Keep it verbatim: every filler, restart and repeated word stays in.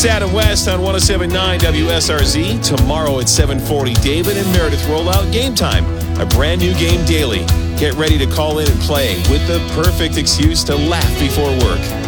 It's Adam West on one oh seven point nine W S R Z. Tomorrow at seven forty, David and Meredith roll out Game Time, a brand new game daily. Get ready to call in and play with the perfect excuse to laugh before work.